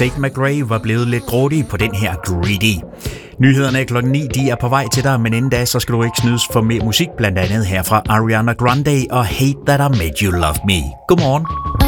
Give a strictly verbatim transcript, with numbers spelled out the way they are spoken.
Tate McRae var blevet lidt grådig på den her Greedy. Nyhederne klokken ni, de er på vej til dig, men inden da, så skal du ikke snydes for mere musik, blandt andet her fra Ariana Grande og Hate That I Made You Love Me. Godmorgen.